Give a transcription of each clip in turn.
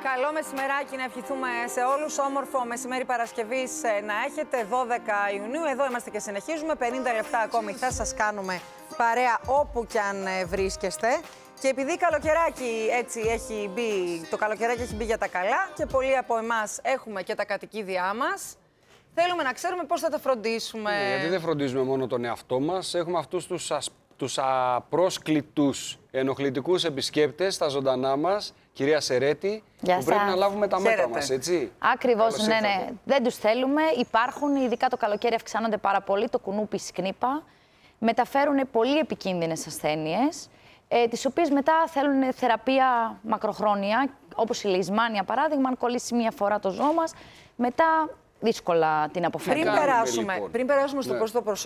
Καλό μεσημεράκι να ευχηθούμε σε όλους. Όμορφο μεσημέρι Παρασκευής να έχετε. 12 Ιουνίου. Εδώ είμαστε και συνεχίζουμε. 50 λεπτά ακόμη θα σας κάνουμε παρέα όπου κι αν βρίσκεστε. Και επειδή καλοκαιράκι έτσι έχει μπει, το καλοκαιράκι έχει μπει για τα καλά και πολλοί από εμάς έχουμε και τα κατοικίδια μας, θέλουμε να ξέρουμε πώς θα τα φροντίσουμε. Ναι, γιατί δεν φροντίζουμε μόνο τον εαυτό μας. Έχουμε αυτούς τους απρόσκλητους ενοχλητικούς επισκέπτες στα ζωντανά μας, κυρία Σερέτη, που πρέπει να λάβουμε τα μέτρα μας, έτσι. Ακριβώς, ναι. Δεν τους θέλουμε. Υπάρχουν, ειδικά το καλοκαίρι αυξάνονται πάρα πολύ, το κουνούπι σκνίπα. Μεταφέρουν πολύ επικίνδυνες ασθένειες, τις οποίες μετά θέλουν θεραπεία μακροχρόνια, όπως η λεϊσμάνια παράδειγμα, αν κολλήσει μία φορά το ζώο μας, μετά δύσκολα την αποφεύγουμε. Πριν περάσουμε στο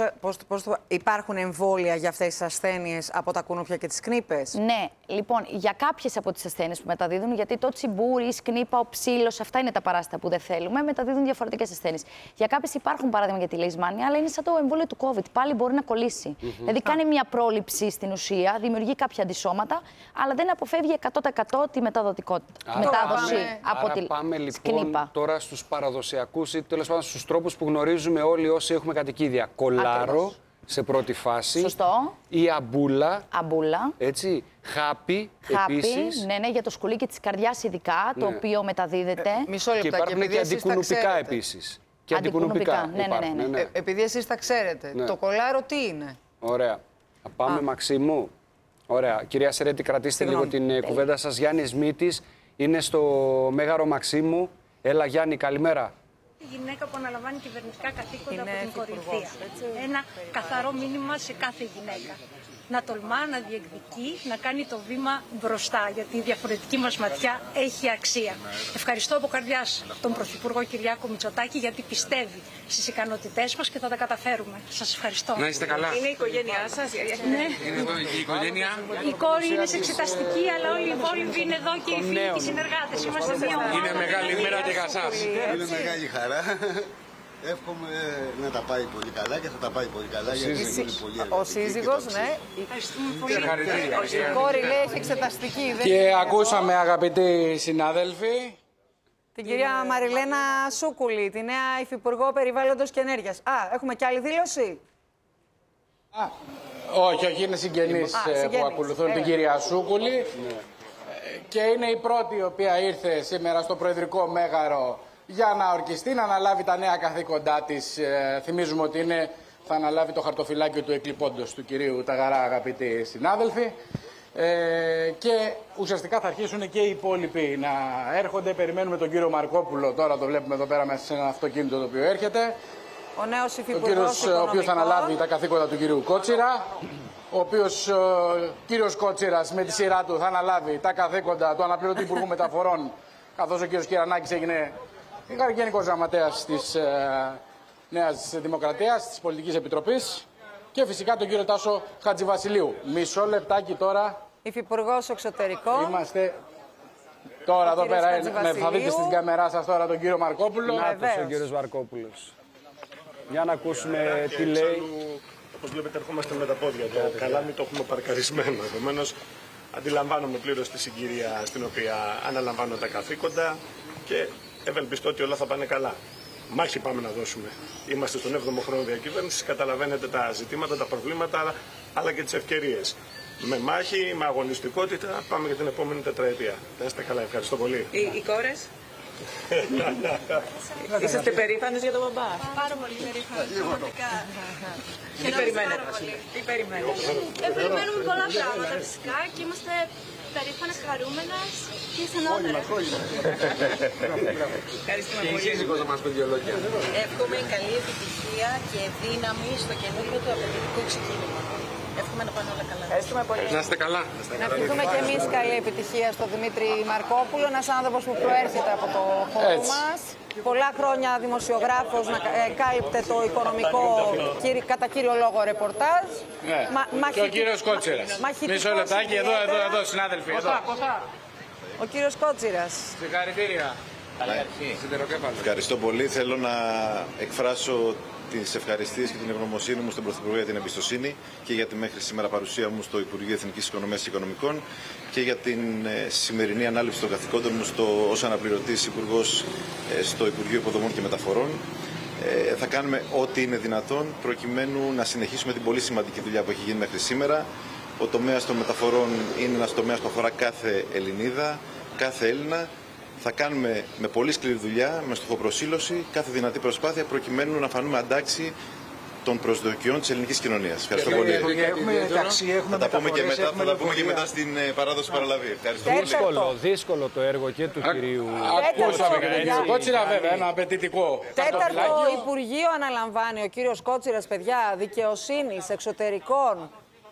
πώς υπάρχουν εμβόλια για αυτές τις ασθένειες από τα κουνούπια και τις σκνίπες. Ναι, λοιπόν, για κάποιες από τις ασθένειες που μεταδίδουν, γιατί το τσιμπούρι, η σκνίπα, ο ψήλος, αυτά είναι τα παράσιτα που δεν θέλουμε, μεταδίδουν διαφορετικές ασθένειες. Για κάποιες υπάρχουν παράδειγμα για τη λεϊσμάνια, αλλά είναι σαν το εμβόλιο του COVID. Πάλι μπορεί να κολλήσει. Δηλαδή κάνει μια πρόληψη στην ουσία, δημιουργεί κάποια αντισώματα, αλλά δεν αποφεύγει 100% τη μεταδοτικότητα. Τη μετάδοση από τη πάμε λοιπόν σκνίπα. Τώρα στους παραδοσιακούς ή τέλος πάντων στους τρόπους που γνωρίζουμε όλοι όσοι έχουμε κατοικίδια. Κολάρο. Ακριβώς. Σε πρώτη φάση. Σωστό. Η αμπούλα. Αμπούλα. Έτσι. Χάπι επίσης. Ναι, για το σκουλίκι της καρδιάς ειδικά, το οποίο μεταδίδεται. Μισό λεπτό. Και υπάρχουν και αντικουνουπικά επίσης. Και αντικουνουπικά. Ναι. Επειδή εσείς τα ξέρετε. Το κολάρο τι είναι? Ωραία. Θα πάμε Μαξίμου. Ωραία. Κυρία Σερέτη, κρατήστε λίγο την κουβέντα σας. Γιάννης Μήτης είναι στο Μέγαρο Μαξίμου. Έλα Γιάννη, καλημέρα. Η γυναίκα που αναλαμβάνει κυβερνητικά καθήκοντα από την κορυφαία. Ένα καθαρό μήνυμα σε κάθε γυναίκα. Να τολμά, να διεκδικεί, να κάνει το βήμα μπροστά, γιατί η διαφορετική μας ματιά έχει αξία. Ευχαριστώ από καρδιάς τον Πρωθυπουργό Κυριάκο Μητσοτάκη, γιατί πιστεύει στις ικανότητές μας και θα τα καταφέρουμε. Σας ευχαριστώ. Να είστε καλά. Είναι η οικογένειά σας? Ναι. Είναι εδώ η οικογένεια. Η κόρη είναι σε εξεταστική, αλλά όλοι οι υπόλοιποι είναι εδώ και οι φίλοι και οι συνεργάτες. Είμαστε μια ομάδα. Είναι μεγάλη ημέρα και για εσάς. Είναι μεγάλη χαρά. Εύχομαι να τα πάει πολύ καλά και θα τα πάει πολύ καλά. Ο σύζυγος, ναι. Η κόρη λέει έχει εξεταστική. Και ακούσαμε, αγαπητοί συνάδελφοι, την κυρία Μαριλένα Σούκουλη, τη νέα Υφυπουργό Περιβάλλοντος και Ενέργειας. Έχουμε και άλλη δήλωση? Όχι, είναι συγγενείς που ακολουθούν την κυρία Σούκουλη. Και είναι η πρώτη η οποία ήρθε σήμερα στο Προεδρικό Μέγαρο για να ορκιστεί, να αναλάβει τα νέα καθήκοντά της. Θυμίζουμε ότι θα αναλάβει το χαρτοφυλάκιο του εκλειπώντος του κυρίου Ταγαρά, αγαπητοί συνάδελφοι. Και ουσιαστικά θα αρχίσουν και οι υπόλοιποι να έρχονται. Περιμένουμε τον κύριο Μαρκόπουλο, τώρα το βλέπουμε εδώ πέρα μέσα σε ένα αυτοκίνητο το οποίο έρχεται. Ο νέος υφυπουργός ο οποίος θα αναλάβει τα καθήκοντα του κυρίου Κότσιρα. Ο οποίος κύριος Κότσιρας με τη σειρά του θα αναλάβει τα καθήκοντα του αναπληρωτή Υπουργού Μεταφορών, καθώς ο κύριος Κυρανάκης έγινε Γενικός Γραμματέας της Νέας Δημοκρατίας, της Πολιτικής Επιτροπής, και φυσικά τον κύριο Τάσο Χατζηβασιλείου. Μισό λεπτάκι τώρα. Υφυπουργός Εξωτερικών. Είμαστε τώρα εδώ πέρα. Θα δείτε στην κάμερά σας τώρα τον κύριο Μαρκόπουλο. Νάτος ο κύριος Μαρκόπουλος. Για να ακούσουμε τι λέει. Όπως βλέπετε, ερχόμαστε με τα πόδια. Το καλάμι το έχουμε παρκαρισμένο. Επομένως, αντιλαμβάνομαι πλήρως τη συγκυρία στην οποία αναλαμβάνω τα καθήκοντα και ευελπιστώ ότι όλα θα πάνε καλά. Μάχη πάμε να δώσουμε. Είμαστε στον 7ο χρόνο διακυβέρνησης, καταλαβαίνετε τα ζητήματα, τα προβλήματα, αλλά και τις ευκαιρίες. Με μάχη, με αγωνιστικότητα, πάμε για την επόμενη τετραετία. Να είστε καλά, ευχαριστώ πολύ. Οι κόρες. Είσαστε περήφανες για τον μπαμπά? Πάρα πολύ περήφανος, πραγματικά. Τι περιμένετε? Περιμένουμε πολλά πράγματα φυσικά και είμαστε περήφανες, χαρούμενες και στενότερες. Ευχαριστούμε Και η πολύ. σύζυγος θα μας πει δύο λόγια. Εύχομαι καλή επιτυχία και δύναμη στο καινούριο του απαιτητικό ξεκίνημα. Εύχομαι να πάνε όλα καλά. Ευχαριστούμε πολύ. Να είστε καλά. Να ευχηθούμε και εμείς καλή επιτυχία στον Δημήτρη Μαρκόπουλο, ένας άνθρωπος που προέρχεται από το χώρο μας. Πολλά χρόνια δημοσιογράφος, να κάλυπτε το οικονομικό κατά κύριο λόγο ρεπορτάζ. Και ο κύριος Κότσιρας. Μισό λεπτάκι, εδώ συνάδελφοι. Ο κύριος Κότσιρας. Συγχαρητήρια. Ευχαριστώ πολύ. Θέλω να εκφράσω τις ευχαριστίες και την ευγνωμοσύνη μου στον Πρωθυπουργό για την εμπιστοσύνη και για τη μέχρι σήμερα παρουσία μου στο Υπουργείο Εθνικής Οικονομίας και Οικονομικών και για την σημερινή ανάληψη των καθηκόντων μου ως αναπληρωτής υπουργός στο Υπουργείο Υποδομών και Μεταφορών. Θα κάνουμε ό,τι είναι δυνατόν προκειμένου να συνεχίσουμε την πολύ σημαντική δουλειά που έχει γίνει μέχρι σήμερα. Ο τομέας των μεταφορών είναι ένας τομέας που αφορά κάθε Ελληνίδα, κάθε Έλληνα. Θα κάνουμε με πολύ σκληρή δουλειά, με στοχοπροσήλωση, κάθε δυνατή προσπάθεια προκειμένου να φανούμε αντάξει των προσδοκιών της ελληνικής κοινωνίας. Ευχαριστώ πολύ. Θα τα πούμε και μετά στην παράδοση παραλαβή. Ευχαριστώ πολύ. Δύσκολο το έργο και του κυρίου Κότσιρα, βέβαια, ένα απαιτητικό. Τέταρτο Υπουργείο αναλαμβάνει ο κύριος Κότσιρας, παιδιά, δικαιοσύνης, εξωτερικών,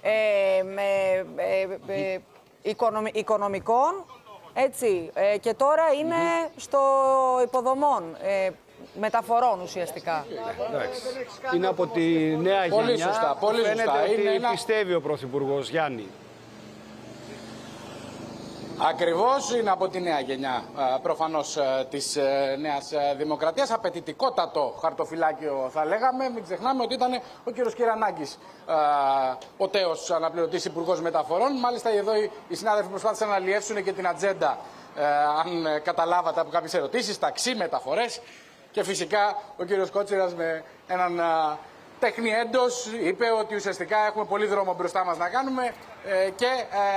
οικονομικών. Έτσι, και τώρα είναι στο υποδομών, μεταφορών ουσιαστικά. Είναι από τη νέα γενιά. Πολύ σωστά, πολύ σωστά. Φαίνεται ότι πιστεύει ο Πρωθυπουργός Γιάννη. Ακριβώς, είναι από τη νέα γενιά προφανώς της Νέας Δημοκρατίας. Απαιτητικότατο χαρτοφυλάκιο θα λέγαμε. Μην ξεχνάμε ότι ήταν ο κύριος Κυρανάκης ο τέος αναπληρωτής υπουργός μεταφορών. Μάλιστα εδώ οι συνάδελφοι προσπάθησαν να αλλιεύσουν και την ατζέντα, αν καταλάβατε από κάποιες ερωτήσεις, ταξί, μεταφορές. Και φυσικά ο κύριος Κότσιρας με έναν τέχνη έντος είπε ότι ουσιαστικά έχουμε πολύ δρόμο μπροστά μας να κάνουμε και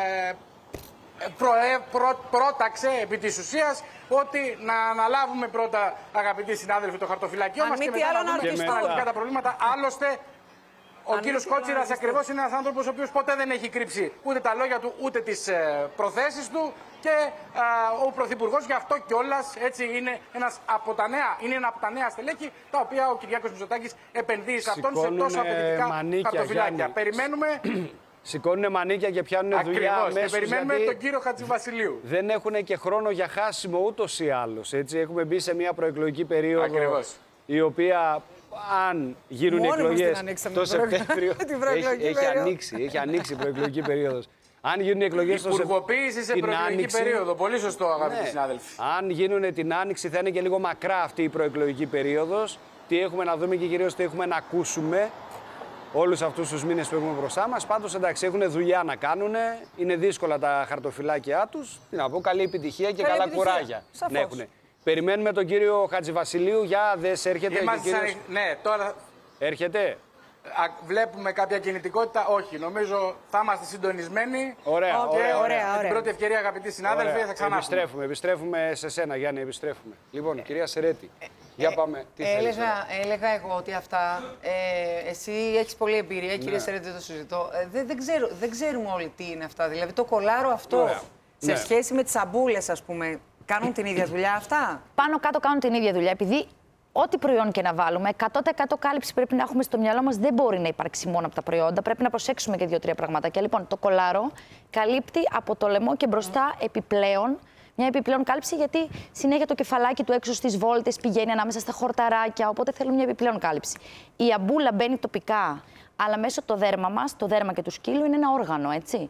πρόταξε επί της ουσίας ότι να αναλάβουμε πρώτα, αγαπητοί συνάδελφοι, το χαρτοφυλακείο μας και μετά να δούμε πραγματικά τα προβλήματα. Άλλωστε, ο κύριος Κότσιρας ακριβώς είναι ένας άνθρωπος ο οποίος ποτέ δεν έχει κρύψει ούτε τα λόγια του ούτε τις προθέσεις του και ο Πρωθυπουργός γι' αυτό κιόλας έτσι είναι ένα από τα νέα στελέχη τα οποία ο Κυριάκος Μητσοτάκης επενδύει σε αυτόν σε τόσο απαιτητικά χαρτοφυλάκια. Περιμένουμε. Σηκώνουν μανίκια και πιάνουν δουλειά αμέσως. Και περιμένουμε τον κύριο Χατζηβασιλείου. Δεν έχουν και χρόνο για χάσιμο ούτως ή άλλως. Έτσι, έχουμε μπει σε μια προεκλογική περίοδο. Ακριβώς. Η οποία, αν γίνουν εκλογές το Σεπτέμβριο. Έχει ανοίξει η προεκλογική περίοδος. Αν γίνουν εκλογές στο Σεπτέμβριο. Υπουργοποίηση σε προεκλογική περίοδο. Πολύ σωστό, αγαπητοί συνάδελφοι. Αν γίνουν την Άνοιξη, θα είναι και λίγο μακρά αυτή η προεκλογική περίοδος. Τι έχουμε να δούμε και κυρίως τι έχουμε να ακούσουμε. Όλους αυτούς τους μήνες που έχουμε μπροστά μας. Πάντως, εντάξει, έχουν δουλειά να κάνουν. Είναι δύσκολα τα χαρτοφυλάκια τους. Τι να πω, καλή επιτυχία και καλά κουράγια να έχουν. Περιμένουμε τον κύριο Χατζηβασιλείου. Για δες, έρχεται. Ναι, τώρα. Έρχεται. Βλέπουμε κάποια κινητικότητα. Όχι, νομίζω θα είμαστε συντονισμένοι. Ωραία. Με την πρώτη ευκαιρία, αγαπητοί συνάδελφοι, θα ξανάρθουμε. Επιστρέφουμε σε σένα, Γιάννη, επιστρέφουμε. Λοιπόν, κυρία Σερέτη, για πάμε. Τι έλεγα εγώ ότι αυτά. Εσύ έχεις πολλή εμπειρία, κυρία Σερέτη, δεν το συζητώ. Δεν ξέρουμε όλοι τι είναι αυτά. Δηλαδή, το κολάρο αυτό σε σχέση με τις αμπούλες, ας πούμε, κάνουν την ίδια δουλειά αυτά. Πάνω κάτω κάνουν την ίδια δουλειά. Επειδή ό,τι προϊόν και να βάλουμε, 100% κάλυψη πρέπει να έχουμε στο μυαλό μας. Δεν μπορεί να υπάρξει μόνο από τα προϊόντα. Πρέπει να προσέξουμε και 2-3 πραγματάκια. Λοιπόν, το κολάρο καλύπτει από το λαιμό και μπροστά μια επιπλέον κάλυψη, γιατί συνέχεια το κεφαλάκι του έξω στις βόλτες πηγαίνει ανάμεσα στα χορταράκια. Οπότε θέλουμε μια επιπλέον κάλυψη. Η αμπούλα μπαίνει τοπικά. Αλλά μέσω το δέρμα μας, το δέρμα και του σκύλου είναι ένα όργανο, έτσι.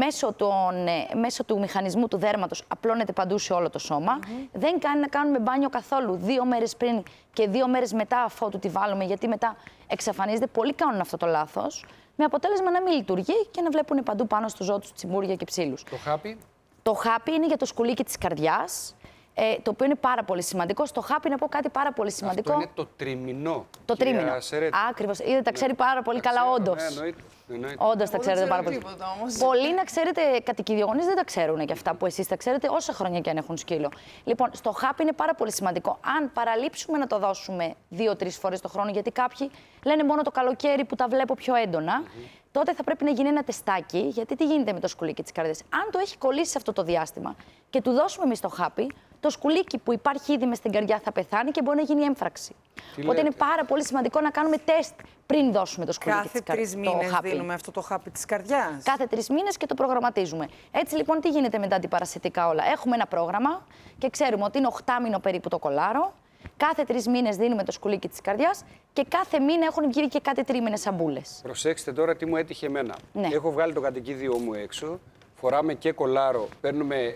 Μέσω του μηχανισμού του δέρματος απλώνεται παντού σε όλο το σώμα. Δεν κάνει να κάνουμε μπάνιο καθόλου 2 μέρες πριν και 2 μέρες μετά αφότου τη βάλουμε, γιατί μετά εξαφανίζεται. Πολλοί κάνουν αυτό το λάθος, με αποτέλεσμα να μην λειτουργεί και να βλέπουν παντού πάνω στους ζώους τσιμπούρια και ψήλους. Το χάπι. Το χάπι είναι για το σκουλίκι της καρδιάς. Το οποίο είναι πάρα πολύ σημαντικό. Στο χάπι να πω κάτι πάρα πολύ σημαντικό. Αυτό είναι το τριμηνό. Το τρίμηνο. Ακριβώς. Είδε, τα ξέρει πάρα πολύ καλά, όντως. Όντως τα ξέρετε πάρα πολύ. Πολλοί, να ξέρετε, κατοικιδιογονείς δεν τα ξέρουν και αυτά που εσείς τα ξέρετε, όσα χρόνια και αν έχουν σκύλο. Λοιπόν, στο χάπι είναι πάρα πολύ σημαντικό. Αν παραλείψουμε να το δώσουμε 2-3 φορές το χρόνο, γιατί κάποιοι λένε μόνο το καλοκαίρι που τα βλέπω πιο έντονα. Τότε θα πρέπει να γίνει ένα τεστάκι, γιατί τι γίνεται με το σκουλίκι της καρδιάς. Αν το έχει κολλήσει αυτό το διάστημα και του δώσουμε εμείς το χάπι, το σκουλίκι που υπάρχει ήδη μες στην καρδιά θα πεθάνει και μπορεί να γίνει έμφραξη. Οπότε είναι πάρα πολύ σημαντικό να κάνουμε τεστ πριν δώσουμε το σκουλίκι της καρδιάς. Κάθε 3 μήνες δίνουμε αυτό το χάπι της καρδιάς. Κάθε 3 μήνες και το προγραμματίζουμε. Έτσι λοιπόν, τι γίνεται μετά αντιπαρασιτικά όλα. Έχουμε ένα πρόγραμμα και ξέρουμε ότι είναι 8 μήνο περίπου το κολάρο. Κάθε 3 μήνες δίνουμε το σκουλίκι της καρδιάς και κάθε μήνα έχουν βγει και κάτι τρίμηνες αμπούλες. Προσέξτε τώρα τι μου έτυχε εμένα. Έχω βγάλει το κατοικίδιό μου έξω, φοράμε και κολάρο, παίρνουμε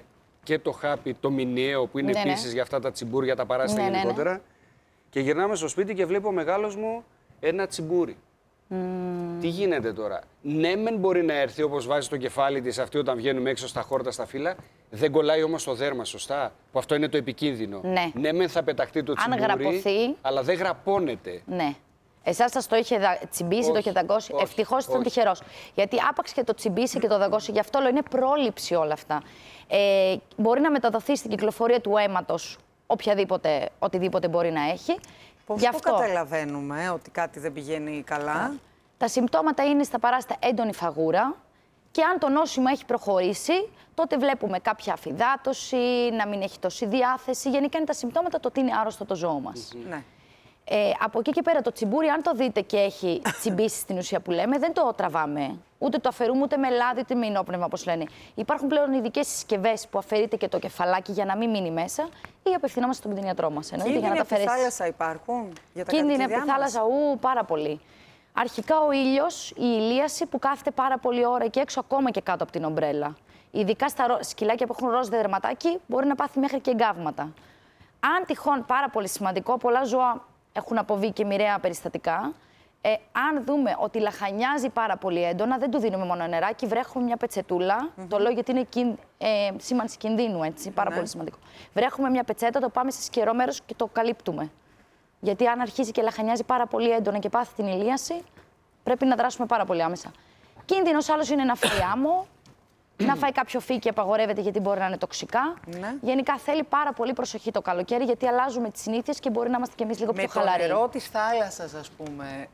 και το χάπι, το μηνιαίο, που είναι επίσης για αυτά τα τσιμπούρια, τα παράσιτα γενικότερα. Και γυρνάμε στο σπίτι και βλέπω ο μεγάλος μου ένα τσιμπούρι. Τι γίνεται τώρα? Ναι, μεν μπορεί να έρθει όπως βάζει το κεφάλι της αυτή όταν βγαίνουμε έξω στα χόρτα, στα φύλλα. Δεν κολλάει όμως το δέρμα, σωστά. Που αυτό είναι το επικίνδυνο. Ναι, μεν θα πεταχτεί το τσιμπούρι, γραπωθεί, αλλά δεν γραπώνεται. Ναι. Εσάς σας το είχε τσιμπήσει, το είχε δαγκώσει. Ευτυχώς ήταν τυχερός. Γιατί άπαξ και το τσιμπήσει και το δαγκώσει, γι' αυτό λέω είναι πρόληψη όλα αυτά. Μπορεί να μεταδοθεί στην κυκλοφορία του αίματος οτιδήποτε μπορεί να έχει. Πώς το καταλαβαίνουμε ότι κάτι δεν πηγαίνει καλά? Τα συμπτώματα είναι στα παράστα έντονη φαγούρα και αν το νόσημα έχει προχωρήσει, τότε βλέπουμε κάποια αφυδάτωση, να μην έχει τόση διάθεση. Γενικά είναι τα συμπτώματα το ότι είναι άρρωστο το ζώο μας. Ναι. Από εκεί και πέρα το τσιμπούρι, αν το δείτε και έχει τσιμπήσει στην ουσία που λέμε, δεν το τραβάμε. Ούτε το αφαιρούμε ούτε με λάδι, ούτε με ινόπνευμα, όπως λένε. Υπάρχουν πλέον ειδικές συσκευές που αφαιρείται και το κεφαλάκι για να μην μείνει μέσα ή απευθυνόμαστε στον κτηνιατρό μας. Κίνδυνοι από τη θάλασσα υπάρχουν για τα κίνδυνοι από τη θάλασσα, πάρα πολύ. Αρχικά ο ήλιος, η ηλίαση που κάθεται πάρα πολλή ώρα εκεί έξω, ακόμα και κάτω από την ομπρέλα. Ειδικά στα σκυλάκια που έχουν ροζ δερματάκι, μπορεί να πάθει μέχρι και εγκάβματα. Αν τυχόν, πάρα πολύ σημαντικό, πολλά ζώα έχουν αποβεί και μοιραία περιστατικά. Αν δούμε ότι λαχανιάζει πάρα πολύ έντονα, δεν του δίνουμε μόνο νεράκι, βρέχουμε μια πετσετούλα. Το λέω γιατί είναι σήμανση κινδύνου, έτσι, πάρα πολύ σημαντικό. Βρέχουμε μια πετσέτα, το πάμε σε σκερό μέρος και το καλύπτουμε. Γιατί αν αρχίζει και λαχανιάζει πάρα πολύ έντονα και πάθει την ηλίαση, πρέπει να δράσουμε πάρα πολύ άμεσα. Κίνδυνος άλλος είναι να φάει άμμο, να φάει κάποιο φύκι, απαγορεύεται γιατί μπορεί να είναι τοξικά. Ναι. Γενικά θέλει πάρα πολύ προσοχή το καλοκαίρι, γιατί αλλάζουμε τις συνήθειες και μπορεί να είμαστε κι εμείς λίγο πιο χαλαροί. Με το νερό της θάλασσας, ας πούμε,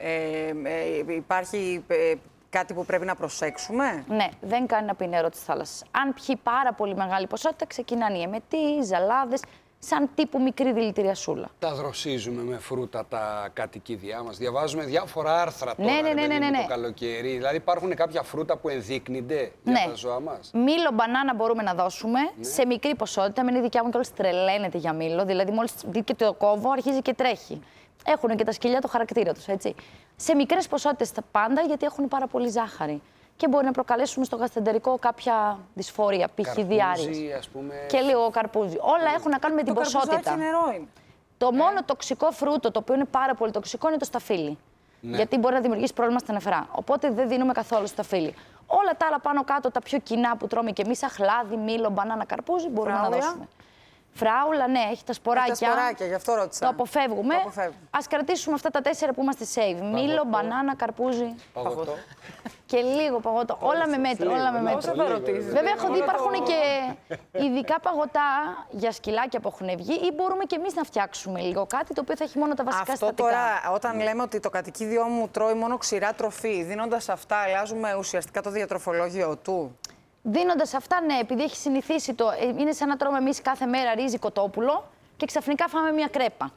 υπάρχει κάτι που πρέπει να προσέξουμε? Ναι, δεν κάνει να πει νερό της θάλασσας. Αν πιει πάρα πολύ μεγάλη ποσότητα, ξεκινάνε οι εμετοί, ζαλάδες, σαν τύπου μικρή δηλητηριασούλα. Τα δροσίζουμε με φρούτα τα κατοικίδια μας. Διαβάζουμε διάφορα άρθρα τώρα το καλοκαίρι. Δηλαδή υπάρχουν κάποια φρούτα που ενδείκνυνται για τα ζώα μας. Μήλο, μπανάνα μπορούμε να δώσουμε σε μικρή ποσότητα. Μην η δικιά μου κιόλας τρελαίνεται για μήλο. Δηλαδή μόλις δει και το κόβω αρχίζει και τρέχει. Έχουν και τα σκυλιά το χαρακτήρα τους, έτσι. Σε μικρές ποσότητες τα πάντα, γιατί έχουν πάρα πολύ ζάχαρη. Και μπορεί να προκαλέσουμε στο γαστρεντερικό κάποια δυσφορία, π.χ. διάρρειες. Και λίγο καρπούζι. Όλα έχουν να κάνουν με την ποσότητα. Νερό είναι. Το μόνο τοξικό φρούτο, το οποίο είναι πάρα πολύ τοξικό, είναι το σταφύλι. Γιατί μπορεί να δημιουργήσει πρόβλημα στα νεφρά. Οπότε δεν δίνουμε καθόλου σταφύλι. Όλα τα άλλα πάνω κάτω, τα πιο κοινά που τρώμε και εμείς, αχλάδι, μήλο, μπανάνα, καρπούζι, μπορούμε να δώσουμε. Φράουλα, ναι, έχει τα σποράκια. Έχει τα σποράκια, γι' αυτό ρώτησα. Το αποφεύγουμε. Ας κρατήσουμε αυτά τα 4 που είμαστε safe. Μήλο, μπανάνα, καρπούζι. Παγωτό. Και λίγο παγωτό. Όλα με μέτρο. Όλα με μέτρο. Βέβαια, έχω δει υπάρχουν και ειδικά παγωτά για σκυλάκια που έχουν βγει ή μπορούμε και εμείς να φτιάξουμε λίγο κάτι το οποίο θα έχει μόνο τα βασικά συστατικά. Αυτό τώρα, όταν λέμε ότι το κατοικίδιό μου τρώει μόνο ξηρά τροφή, δίνοντας αυτά, αλλάζουμε ουσιαστικά το διατροφολόγιο του. Δίνοντας αυτά, ναι, επειδή έχει συνηθίσει είναι σαν να τρώμε εμείς κάθε μέρα ρύζι κοτόπουλο και ξαφνικά φάμε μια κρέπα.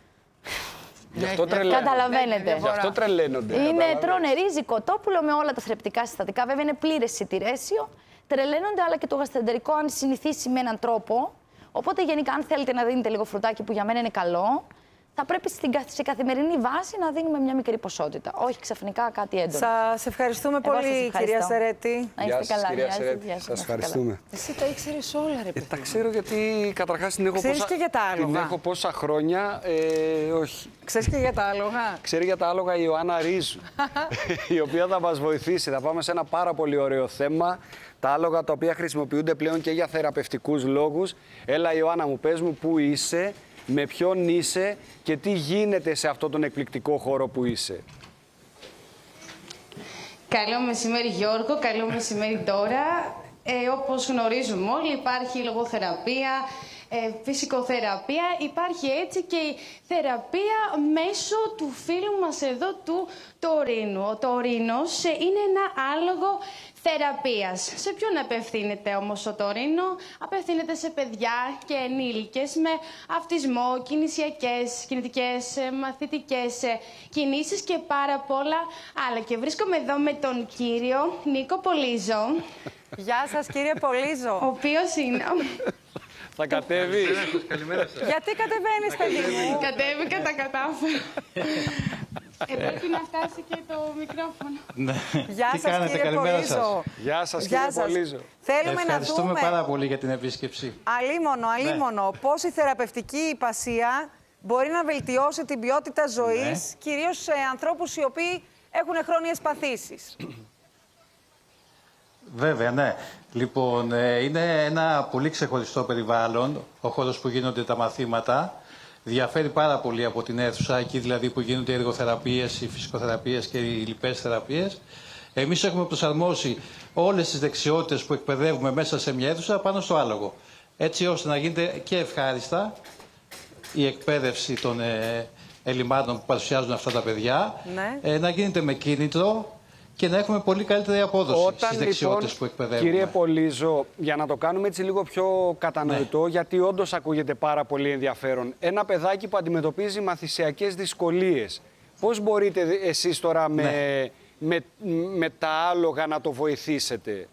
Γι' αυτό τρελαίνονται. Καταλαβαίνετε. Γι' αυτό τρελαίνονται. Τρώνε ρύζι, κοτόπουλο με όλα τα θρεπτικά συστατικά. Βέβαια είναι πλήρες σιτηρέσιο. Τρελαίνονται, αλλά και το γαστρεντερικό, αν συνηθίσει με έναν τρόπο. Οπότε γενικά, αν θέλετε να δίνετε λίγο φρουτάκι που για μένα είναι καλό, θα πρέπει σε καθημερινή βάση να δίνουμε μια μικρή ποσότητα. Όχι ξαφνικά κάτι έντονο. Σας ευχαριστούμε πολύ, κυρία Σερέτη. Να είστε καλά. Κυρία Σερέτη. Σας ευχαριστούμε. Εσύ τα ήξερες όλα, ρε παιδί. Τα ξέρω γιατί καταρχάς την έχω και για τα άλογα. Την έχω πόσα χρόνια. Όχι. Ξέρεις και για τα άλογα. Ξέρει για τα άλογα η Ιωάννα Ρίζου, η οποία θα μας βοηθήσει. Θα πάμε σε ένα πάρα πολύ ωραίο θέμα. Τα άλογα τα οποία χρησιμοποιούνται πλέον και για θεραπευτικούς λόγους. Έλα, Ιωάννα μου, πες μου πού είσαι, με ποιον είσαι και τι γίνεται σε αυτόν τον εκπληκτικό χώρο που είσαι. Καλό μεσημέρι Γιώργο, καλό μεσημέρι τώρα. Όπως γνωρίζουμε όλοι, υπάρχει η λογοθεραπεία, φυσικοθεραπεία, υπάρχει έτσι και η θεραπεία μέσω του φίλου μας εδώ του τωρίνου. Ο τωρίνος είναι ένα άλογο θεραπείας. Σε ποιον απευθύνεται όμως ο τωρίνο? Απευθύνεται σε παιδιά και ενήλικες με αυτισμό, κινητικές, μαθητικές κινήσεις και πάρα πολλά άλλα. Και βρίσκομαι εδώ με τον κύριο Νίκο Πολύζο. Γεια σας, κύριε Πολύζο. Ο οποίος είναι... Θα κατέβει. Γιατί κατεβαίνεις, παιδί μου? Κατέβηκα, τα κατάφερα. Πρέπει να φτάσει και το μικρόφωνο. Ναι. Γεια Τι σας, κάνετε, κύριε καλημέρα Πολύζο. σας. Γεια σας, κύριε Πολύζο. Θέλουμε να Ευχαριστούμε δούμε... πάρα πολύ για την επίσκεψη. Αλίμονο, πώς η θεραπευτική υπασία μπορεί να βελτιώσει την ποιότητα ζωής, κυρίως σε ανθρώπους οι οποίοι έχουν χρόνιες παθήσεις. Βέβαια, ναι. Λοιπόν, είναι ένα πολύ ξεχωριστό περιβάλλον, ο χώρος που γίνονται τα μαθήματα. Διαφέρει πάρα πολύ από την αίθουσα, εκεί δηλαδή που γίνονται οι εργοθεραπείες, οι φυσικοθεραπείες και οι λοιπές θεραπείες. Εμείς έχουμε προσαρμόσει όλες τις δεξιότητες που εκπαιδεύουμε μέσα σε μια αίθουσα πάνω στο άλογο. Έτσι ώστε να γίνεται και ευχάριστα η εκπαίδευση των ελλημάτων που παρουσιάζουν αυτά τα παιδιά, να γίνεται με κίνητρο και να έχουμε πολύ καλύτερη απόδοση στις δεξιότητες που εκπαιδεύουμε. Κύριε Πολύζο, για να το κάνουμε έτσι λίγο πιο κατανοητό, γιατί όντως ακούγεται πάρα πολύ ενδιαφέρον, ένα παιδάκι που αντιμετωπίζει μαθησιακές δυσκολίες, πώς μπορείτε εσείς τώρα με τα άλογα να το βοηθήσετε?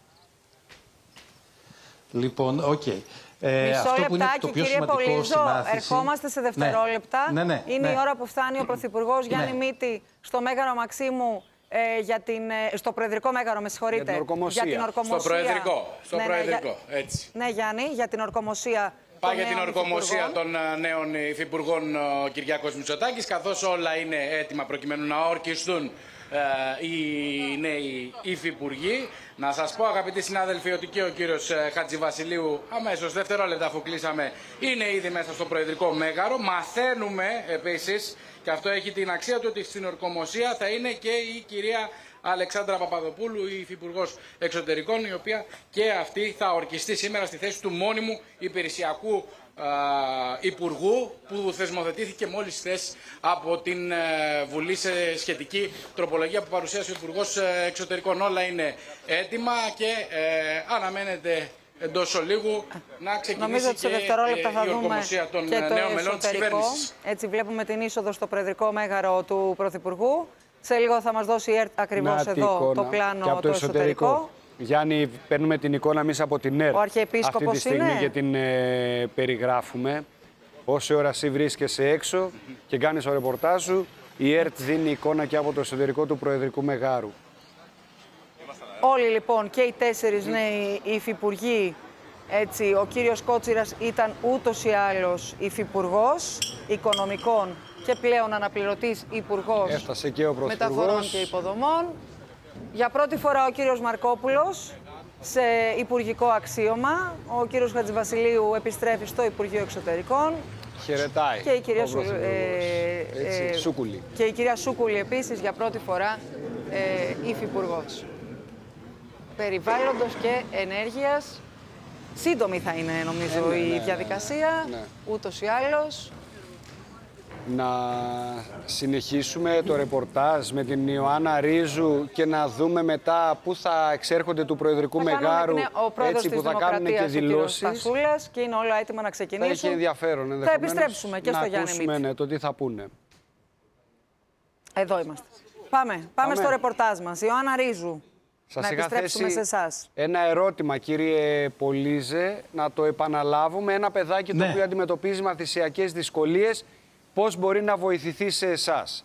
Λοιπόν, οκ. Μισό λεπτάκι, κύριε Πολύζο, ερχόμαστε σε δευτερόλεπτα. Είναι η ώρα που φτάνει ο Πρωθυπουργός Γιάννη Μήτη στο Μέγαρο Μαξίμου, στο Προεδρικό Μέγαρο, με συγχωρείτε. Για την ορκομοσία. Στο Προεδρικό, έτσι. Ναι, Γιάννη, για την ορκομοσία. Πάει για την ορκομοσία των νέων υφυπουργών ο Κυριάκος Μητσοτάκης, καθώς όλα είναι έτοιμα προκειμένου να ορκιστούν οι νέοι υφυπουργοί. Να σας πω, αγαπητοί συνάδελφοι, ότι και ο κύριος Χατζηβασιλείου, αμέσως δευτερόλεπτα αφού κλείσαμε, είναι ήδη μέσα στο Προεδρικό Μέγαρο. Μαθαίνουμε επίσης, και αυτό έχει την αξία του, ότι στην ορκομοσία θα είναι και η κυρία Αλεξάνδρα Παπαδοπούλου, η Υφυπουργός Εξωτερικών, η οποία και αυτή θα ορκιστεί σήμερα στη θέση του μόνιμου υπηρεσιακού Υπουργού, που θεσμοθετήθηκε μόλις χθες από την Βουλή σε σχετική τροπολογία που παρουσίασε ο Υπουργός Εξωτερικών. Όλα είναι έτοιμα και αναμένεται εντός ολίγου να ξεκινήσει και η ορκομοσία των νέων μελών της κυβέρνησης. Έτσι βλέπουμε την είσοδο στο Προεδρικό Μέγαρο του Πρωθυπουργού. Σε λίγο θα μας δώσει η ΕΡΤ ακριβώς εδώ το πλάνο και από το εσωτερικό. Γιάννη, παίρνουμε την εικόνα εμείς από την ΕΡΤ αυτή τη στιγμή και την περιγράφουμε. Όση ώρα εσύ βρίσκεσαι έξω και κάνεις το ρεπορτάζ σου, η ΕΡΤ δίνει εικόνα και από το εσωτερικό του Προεδρικού Μεγάρου. Όλοι λοιπόν και οι 4 νέοι υφυπουργοί, έτσι, ο κύριος Κότσιρας ήταν ούτως ή άλλως υφυπουργός οικονομικών και πλέον αναπληρωτής υπουργός μεταφορών και υποδομών. Για πρώτη φορά ο κύριος Μαρκόπουλος σε υπουργικό αξίωμα. Ο κύριος Χατζηβασιλείου επιστρέφει στο Υπουργείο Εξωτερικών. Χαιρετάει. Και η κυρία, Σούκουλη. Και η κυρία Σούκουλη επίσης για πρώτη φορά υφυπουργός περιβάλλοντος και ενέργειας. Σύντομη θα είναι νομίζω η διαδικασία, ούτως ή άλλως. Να συνεχίσουμε το ρεπορτάζ με την Ιωάννα Ρίζου και να δούμε μετά πού θα εξέρχονται του Προεδρικού Μεγάρου, έτσι που θα κάνουν και δηλώσεις. Και είναι όλα έτοιμα να ξεκινήσουν. Θα έχει ενδιαφέρον. Θα επιστρέψουμε και στο Γιάννη Μήτη. Να ακούσουμε το τι θα πούνε. Εδώ είμαστε. Πάμε στο ρεπορτάζ μας. Ιωάννα Ρίζου. Σας είχα θέσει ένα ερώτημα, κύριε Πολύζε, να το επαναλάβουμε. Ένα παιδάκι το οποίο αντιμετωπίζει μαθησιακές δυσκολίες, πώς μπορεί να βοηθηθεί σε εσάς?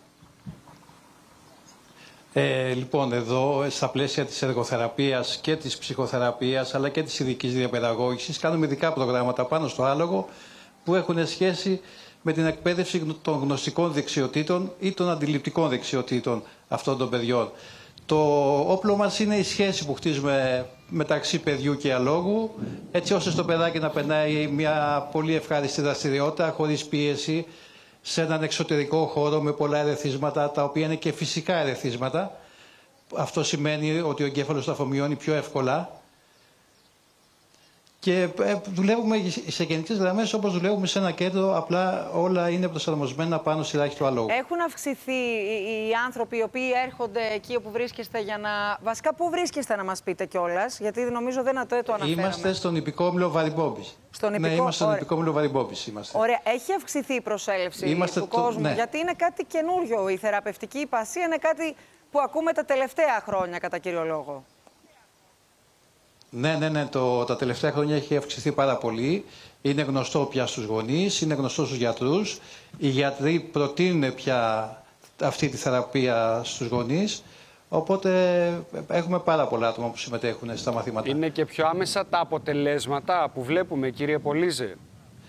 Λοιπόν, εδώ στα πλαίσια της εργοθεραπείας και της ψυχοθεραπείας αλλά και της ειδικής διαπαιδαγώγησης κάνουμε ειδικά προγράμματα πάνω στο άλογο που έχουν σχέση με την εκπαίδευση των γνωστικών δεξιοτήτων ή των αντιληπτικών δεξιοτήτων αυτών των παιδιών. Το όπλο μας είναι η σχέση που χτίζουμε μεταξύ παιδιού και αλόγου, έτσι ώστε στο παιδάκι να περνάει μια πολύ ευχάριστη δραστηριότητα χωρίς πίεση, σε έναν εξωτερικό χώρο με πολλά ερεθίσματα, τα οποία είναι και φυσικά ερεθίσματα. Αυτό σημαίνει ότι ο εγκέφαλος τα αφομοιώνει πιο εύκολα. Και δουλεύουμε σε γενικές γραμμές όπως δουλεύουμε σε ένα κέντρο, απλά όλα είναι προσαρμοσμένα πάνω στη ράχη του αλόγου. Έχουν αυξηθεί οι άνθρωποι οι οποίοι έρχονται εκεί όπου βρίσκεστε για να... Βασικά, πού βρίσκεστε να μας πείτε κιόλας, γιατί νομίζω δεν το αναφέραμε. Είμαστε στον Ιππικό Βαριμπόμπης. Ναι, είμαστε στον Ιππικό Βαριμπόμπης. Ωραία. Έχει αυξηθεί η προσέλευση του κόσμου, γιατί είναι κάτι καινούριο. Η θεραπευτική υπασία είναι κάτι που ακούμε τα τελευταία χρόνια, κατά κύριο λόγο. Ναι, τα τελευταία χρόνια έχει αυξηθεί πάρα πολύ. Είναι γνωστό πια στους γονείς, είναι γνωστό στους γιατρούς. Οι γιατροί προτείνουν πια αυτή τη θεραπεία στους γονείς. Οπότε έχουμε πάρα πολλά άτομα που συμμετέχουν στα μαθήματα. Είναι και πιο άμεσα τα αποτελέσματα που βλέπουμε, κύριε Πολύζε.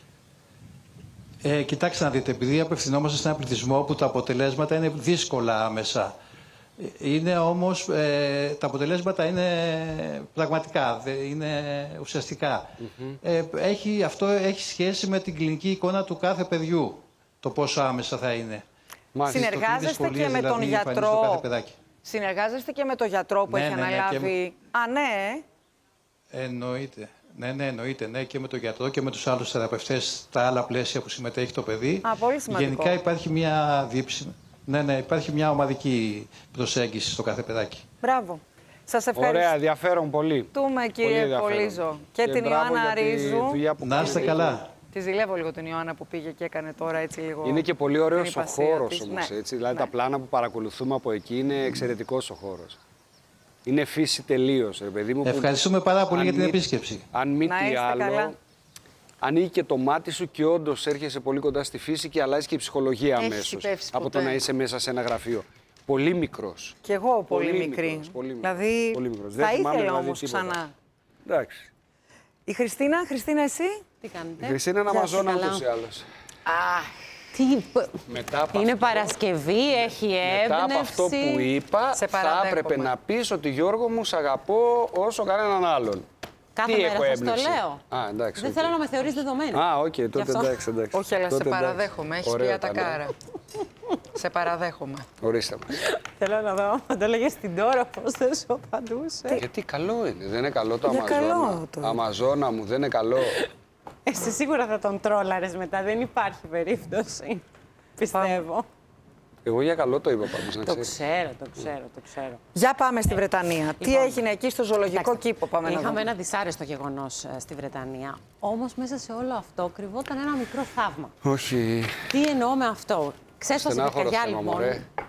Κοιτάξτε να δείτε, επειδή απευθυνόμαστε σε έναν πληθυσμό που τα αποτελέσματα είναι δύσκολα άμεσα. Είναι όμως, τα αποτελέσματα είναι πραγματικά, είναι ουσιαστικά. Αυτό έχει σχέση με την κλινική εικόνα του κάθε παιδιού, το πόσο άμεσα θα είναι. Συνεργάζεστε και με τον γιατρό. Συνεργάζεστε και με τον γιατρό που έχει αναλάβει. Α, ναι. Εννοείται. Ναι, εννοείται. Ναι, και με τον γιατρό και με τους άλλους θεραπευτές στα άλλα πλαίσια που συμμετέχει το παιδί. Πολύ σημαντικό. Γενικά υπάρχει μια δίψη. Ναι, υπάρχει μια ομαδική προσέγγιση στο κάθε παιδάκι. Μπράβο. Σας ευχαριστώ. Ωραία, ενδιαφέρον πολύ. Ευχαριστούμε, κύριε Πολύζο. Και την Ιωάννα Ρίζου. Να είστε καλά. Τη ζηλεύω λίγο την Ιωάννα που πήγε και έκανε τώρα έτσι λίγο. Είναι και πολύ ωραίος ο χώρος όμως. Ναι. Δηλαδή τα πλάνα που παρακολουθούμε από εκεί είναι εξαιρετικός ο χώρος. Είναι φύση τελείως, ρε παιδί μου. Ευχαριστούμε πάρα πολύ για την επίσκεψη. Αν μη τι άλλο, ανοίγει και το μάτι σου και όντως έρχεσαι πολύ κοντά στη φύση και αλλάζει και η ψυχολογία αμέσως. Από το να είσαι μέσα σε ένα γραφείο. Πολύ μικρός. Κι εγώ πολύ μικρή. Δηλαδή θα ήθελα όμως ξανά. Εντάξει. Η Χριστίνα, εσύ. Τι κάνετε? Η Χριστίνα είναι Αμαζόνα ούτως ή άλλως. Είναι Παρασκευή, έχει έμπνευση. Μετά από αυτό που είπα, θα έπρεπε να πεις ότι Γιώργο μου σ' αγαπώ όσο κανέναν άλλον. Κάθε τι μέρα έχω σας έμπνευση. το λέω. Εντάξει, δεν θέλω να με θεωρείς δεδομένο. Τότε εντάξει. Όχι, αλλά τότε σε παραδέχομαι. Έχεις πει ατακάρα. Σε παραδέχομαι. Ορίστε. Θέλω να δω, αν το έλεγες στην τώρα, πώς θα σου απαντούσε. Γιατί καλό είναι, δεν είναι καλό το Αμαζόνα. Αμαζόνα μου, δεν είναι καλό. Εσύ σίγουρα θα τον τρόλαρες μετά, δεν υπάρχει περίπτωση. Πιστεύω. Εγώ για καλό το είπα πάντως, να ξέρεις. Το ξέρω. Για πάμε στη Βρετανία. Τι έγινε εκεί στο ζωολογικό κήπο, πάμε να δούμε. Είχαμε ένα δυσάρεστο γεγονός στη Βρετανία. Όμως μέσα σε όλο αυτό κρυβόταν ένα μικρό θαύμα. Όχι. Τι εννοώ με αυτό? Ξέσπασε πυρκαγιά λοιπόν.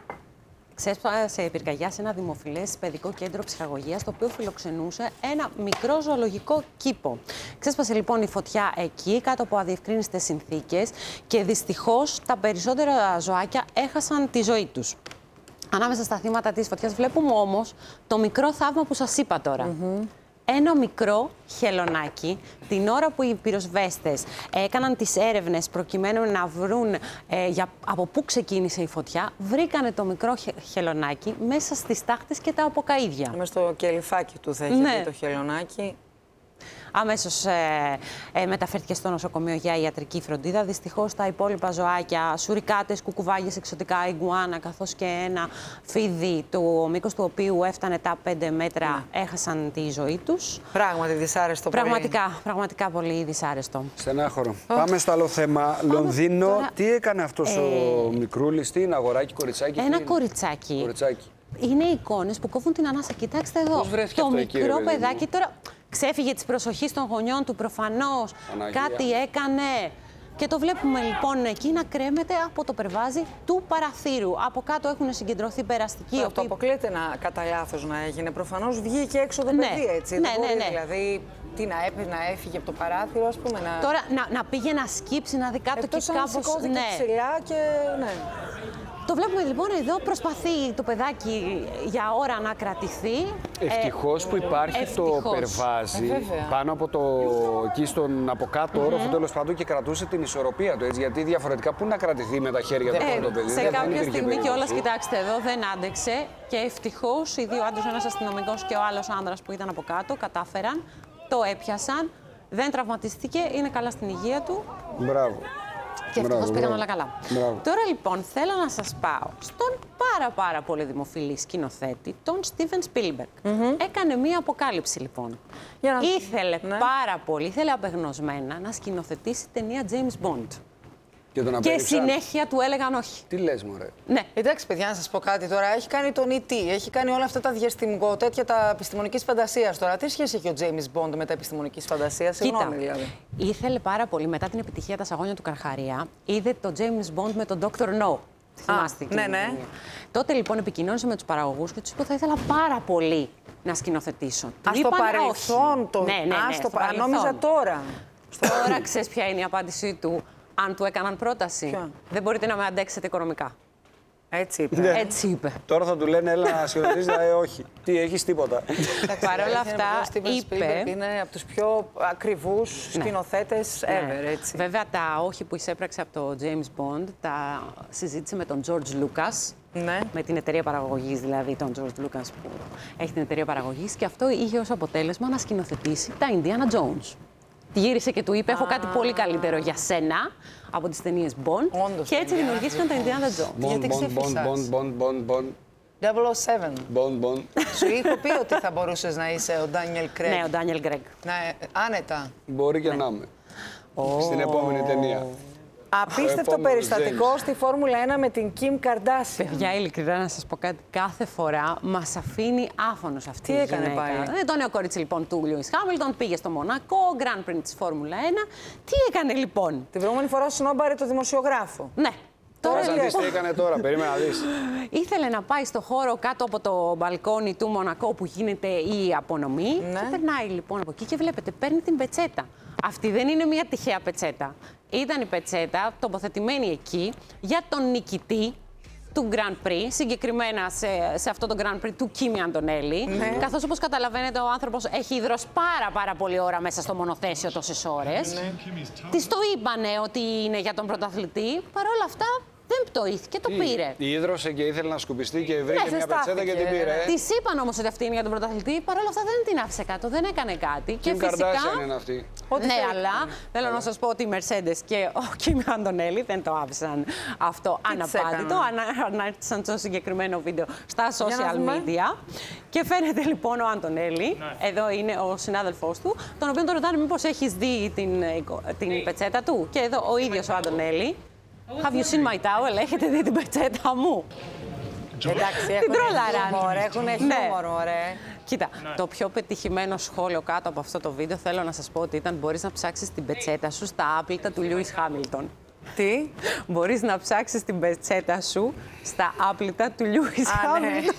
Ξέσπασε πυρκαγιά σε ένα δημοφιλές παιδικό κέντρο ψυχαγωγίας, το οποίο φιλοξενούσε ένα μικρό ζωολογικό κήπο. Ξέσπασε λοιπόν η φωτιά εκεί, κάτω από αδιευκρίνιστες συνθήκες, και δυστυχώς τα περισσότερα ζωάκια έχασαν τη ζωή τους. Ανάμεσα στα θύματα της φωτιάς βλέπουμε όμως το μικρό θαύμα που σας είπα τώρα. Ένα μικρό χελωνάκι, την ώρα που οι πυροσβέστες έκαναν τις έρευνες προκειμένου να βρουν από πού ξεκίνησε η φωτιά, βρήκανε το μικρό χελωνάκι μέσα στις τάχτες και τα αποκαΐδια. Μες στο κελυφάκι του θα είχε μπει το χελωνάκι. Αμέσως μεταφέρθηκε στο νοσοκομείο για ιατρική φροντίδα. Δυστυχώς τα υπόλοιπα ζωάκια, σουρικάτες, κουκουβάγες, εξωτικά, ιγκουάνα, καθώς και ένα φίδι, το μήκος του οποίου έφτανε τα 5 μέτρα, έχασαν τη ζωή τους. Πράγματι δυσάρεστο. Πραγματικά πολύ δυσάρεστο. Στενάχωρο. Πάμε στο άλλο θέμα. Λονδίνο, τώρα... τι έκανε αυτός ο μικρούλης, τι είναι, αγοράκι, κοριτσάκι? Ένα κοριτσάκι. Είναι εικόνες που κόβουν την ανάσα. Κοιτάξτε εδώ, το μικρό παιδάκι τώρα... Ξέφυγε της προσοχής των γονιών του προφανώς, κάτι έκανε. Και το βλέπουμε λοιπόν εκεί να κρέμεται από το περβάζι του παραθύρου. Από κάτω έχουν συγκεντρωθεί περαστικοί. Αυτό αποκλείεται κατά λάθος να έγινε. Προφανώς βγήκε έξω το παιδί, έτσι. Ναι. Δηλαδή, τι να έφυγε από το παράθυρο, ας πούμε. Τώρα να πήγε να σκύψει, να δει κάτω και κάπως. Σηκώθηκε ψηλά και ναι. Το βλέπουμε λοιπόν εδώ, προσπαθεί το παιδάκι για ώρα να κρατηθεί. Ευτυχώς που υπάρχει το περβάζι πάνω από εκεί στον από κάτω όροφο, τέλος πάντων, και κρατούσε την ισορροπία του, έτσι, γιατί διαφορετικά πού να κρατηθεί με τα χέρια του το παιδί? Σε κάποια στιγμή κιόλας, κοιτάξτε εδώ, δεν άντεξε και ευτυχώς οι δύο άντρες, ένας αστυνομικός και ο άλλος άνδρας που ήταν από κάτω, κατάφεραν, το έπιασαν, δεν τραυματίστηκε, είναι καλά στην υγεία του. Μπράβο. Και ευτυχώς πήγαν όλα καλά. Τώρα λοιπόν θέλω να σας πάω στον πάρα πολύ δημοφιλή σκηνοθέτη, τον Στίβεν Σπίλμπεργκ. Έκανε μία αποκάλυψη λοιπόν. Ήθελε πάρα πολύ, ήθελε απεγνωσμένα να σκηνοθετήσει ταινία James Bond. Και συνέχεια του έλεγαν όχι. Τι λες, μωρέ? Ναι. Εντάξει, παιδιά, να σας πω κάτι τώρα. Έχει κάνει τον E.T., έχει κάνει όλα αυτά τα διαστημικό, τέτοια τα επιστημονικής φαντασίας τώρα. Τι σχέση έχει ο James Bond με τα επιστημονικής φαντασίας? Συγγνώμη, δηλαδή. Ήθελε πάρα πολύ, μετά την επιτυχία Τα Σαγόνια του Καρχαρία, είδε το James Bond με τον Dr. No. Θυμάστε? Ναι. Τότε λοιπόν επικοινώνησε με τους παραγωγούς και τους είπε: θα ήθελα πάρα πολύ να σκηνοθετήσω. Στο παρελθόν το. Ναι, νόμιζα τώρα. Τώρα ξέρεις ποια είναι η απάντησή του? Αν του έκαναν πρόταση, δεν μπορείτε να με αντέξετε οικονομικά. Έτσι είπε. Ναι. Έτσι είπε. Τώρα θα του λένε έλα να σκηνοθετήσει, όχι. Τι, έχεις τίποτα. Παρ' όλα αυτά είπε... Είναι από τους πιο ακριβούς σκηνοθέτες ever, έτσι. Βέβαια τα όχι που εισέπραξε από το James Bond τα συζήτησε με τον George Lucas. Ναι. Με την εταιρεία παραγωγής, δηλαδή τον George Lucas που έχει την εταιρεία παραγωγής, και αυτό είχε ως αποτέλεσμα να σκηνοθετήσει τα Indiana Jones. Τη γύρισε και του είπε: έχω κάτι πολύ καλύτερο για σένα από τις ταινίες Bond. Όντως, και έτσι δημιουργήθηκαν τα Indiana Jones. Γιατί ξεφύσας. Bond. 007. Bond. Σου είχα πει ότι θα μπορούσες να είσαι ο Ντάνιελ Κρέγκ. Ναι, ο Ντάνιελ Κρέγκ. Ναι, άνετα. Μπορεί και να είμαι. Στην επόμενη ταινία. Απίστευτο περιστατικό στη Φόρμουλα 1 με την Kim Kardashian. Παιδιά, ειλικρινά να σας πω κάτι, κάθε φορά μας αφήνει άφωνος αυτή η γυναίκα. Τι έκανε πάλι? Το νέο κορίτσι λοιπόν του Λιούις Χάμιλτον πήγε στο Μονακό, Grand Prix της Φόρμουλα 1. Τι έκανε λοιπόν? Την προηγούμενη φορά σνόμπαρε το δημοσιογράφο. Ναι. Τώρα τι έκανε τώρα, περίμενα να δεις. Ήθελε να πάει στο χώρο κάτω από το μπαλκόνι του Μονακό που γίνεται η απονομή. Ναι. Και περνάει λοιπόν από εκεί και βλέπετε, παίρνει την πετσέτα. Αυτή δεν είναι μια τυχαία πετσέτα. Ήταν η πετσέτα τοποθετημένη εκεί για τον νικητή του Grand Prix, συγκεκριμένα σε αυτό το Grand Prix του Κίμι Αντωνέλη. Ναι. Καθώς, όπως καταλαβαίνετε, ο άνθρωπος έχει υδρώσει πάρα πολύ ώρα μέσα στο μονοθέσιο τόσες ώρες. Ναι. Της το είπανε ότι είναι για τον πρωταθλητή. Παρ' όλα αυτά, δεν πτωήθηκε, το πήρε. Ίδρωσε και ήθελε να σκουπιστεί και βρήκε μια πετσέτα και την πήρε. Της είπαν όμως ότι αυτή είναι για τον πρωταθλητή. Παρ' όλα αυτά δεν την άφησε κάτω, δεν έκανε κάτι. Και φυσικά. Είναι αυτή. Ναι, αλλά θέλω να σας πω ότι η Mercedes και ο Κίμι Αντωνέλη δεν το άφησαν αυτό αναπάντητο. Ανάρτησαν το συγκεκριμένο βίντεο στα social media. Και φαίνεται λοιπόν ο Αντωνέλη, εδώ είναι ο συνάδελφός του, τον οποίο τον ρωτάνε μήπως έχεις δει την πετσέτα του. Και εδώ ο ίδιος ο Αντωνέλη. Have you seen my towel? Έχετε δει την πετσέτα μου? Εντάξει, την τρόλαραν. Έχουν χιούμορ, ωραία. Κοίτα, το πιο πετυχημένο σχόλιο κάτω από αυτό το βίντεο θέλω να σας πω ότι ήταν: μπορείς να ψάξεις την πετσέτα σου στα άπλυτα του Λιούις Χάμιλτον. Τι? Μπορείς να ψάξεις την πετσέτα σου στα άπλυτα του Λιούις Χάμιλτον.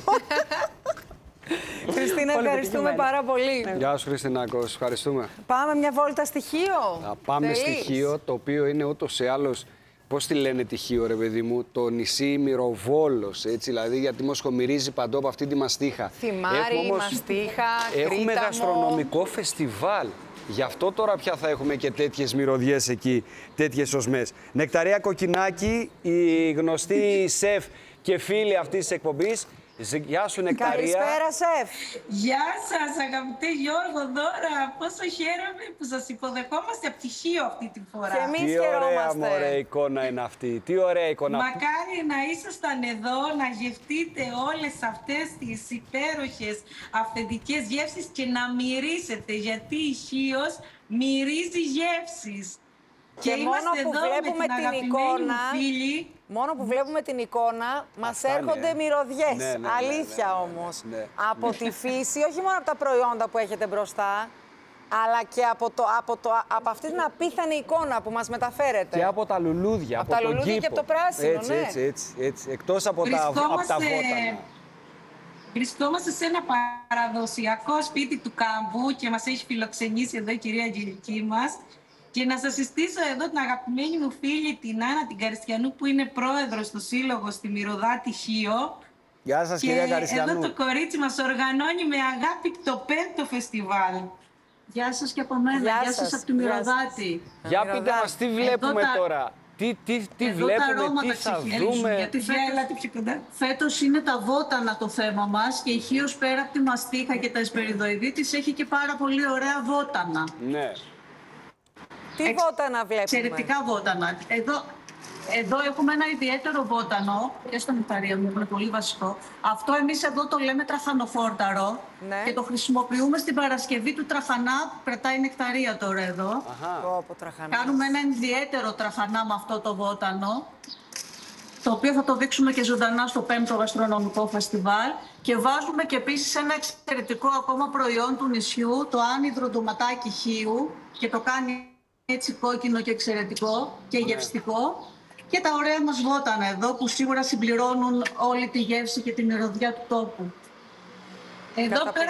Χριστίνα, ευχαριστούμε πάρα πολύ. Γεια σου, Χριστινάκο, ευχαριστούμε. Πάμε μια βόλτα στοιχείο. Να πάμε στοιχείο, το οποίο είναι ούτως ή άλλως. Πώς τη λένε τυχείο, ρε παιδί μου, το νησί Μυροβόλος, έτσι, δηλαδή, γιατί μοσχομυρίζει παντού από αυτή τη μαστίχα. Θυμάρι, μαστίχα, Έχουμε γαστρονομικό φεστιβάλ. Γι' αυτό τώρα πια θα έχουμε και τέτοιες μυρωδιές εκεί, τέτοιες οσμές. Νεκταρία Κοκκινάκη, η γνωστή σεφ και φίλη αυτής της εκπομπής. Γεια σου, Νεκταρία. Καλησπέρα, σεφ. Γεια σας, αγαπητέ Γιώργο, Δώρα. Πόσο χαίρομαι που σας υποδεχόμαστε από πτυχίο αυτή τη φορά. Και εμείς τι ωραία, μωρέ, εικόνα είναι αυτή. Τι ωραία εικόνα. Μακάρι να ήσασταν εδώ, να γευτείτε όλες αυτές τις υπέροχες αυθεντικές γεύσεις και να μυρίσετε, γιατί η Χίος μυρίζει γεύσεις. Και μόνο που βλέπουμε την εικόνα, μόνο που βλέπουμε την εικόνα, μας έρχονται μυρωδιές. Ναι, αλήθεια όμως. Ναι. Από τη φύση, όχι μόνο από τα προϊόντα που έχετε μπροστά, αλλά και από αυτή την απίθανη εικόνα που μας μεταφέρετε. Και από τα λουλούδια, από τα λουλούδια και από το πράσινο, έτσι, ναι. έτσι. Εκτός από τα βότανα. Βρισκόμαστε σε ένα παραδοσιακό σπίτι του Κάμπου και μας έχει φιλοξενήσει εδώ η κυρία Αγγελική μας. Και να σας συστήσω εδώ την αγαπημένη μου φίλη την Άννα την Καριστιανού, που είναι πρόεδρος στο Σύλλογο στη Μυρωδάτη Χίο. Γεια σας, κυρία Καριστιανού. Και εδώ το κορίτσι μας οργανώνει με αγάπη το 5ο φεστιβάλ. Γεια σας και από μένα. Γεια σας από τη Μυρωδάτη. Για πείτε μας, τι βλέπουμε τώρα. Τι βλέπουμε, τι θα δούμε. Γιατί φέτος είναι τα βότανα το θέμα μας και η Χίος πέρα από τη μαστίχα και τα εσπεριδοειδή της έχει και πάρα πολύ ωραία βότανα. Ναι. Τι βότανα βλέπουμε? Εξαιρετικά βότανα. Εδώ έχουμε ένα ιδιαίτερο βότανο, και στο νεκταρία μου, είναι πολύ βασικό. Αυτό εμείς εδώ το λέμε τραχανοφόρταρο, ναι. Και το χρησιμοποιούμε στην Παρασκευή του τραχανά, που κρατάει νεκταρία τώρα εδώ. Κάνουμε ένα ιδιαίτερο τραχανά με αυτό το βότανο, το οποίο θα το δείξουμε και ζωντανά στο 5ο Γαστρονομικό Φεστιβάλ. Και βάζουμε και επίσης ένα εξαιρετικό ακόμα προϊόν του νησιού, το άνυδρο ντοματάκι Χίου, και το κάνει έτσι κόκκινο και εξαιρετικό και γευστικό. Και τα ωραία μας βότανα εδώ, που σίγουρα συμπληρώνουν όλη τη γεύση και τη μυρωδιά του τόπου. Εδώ πέρα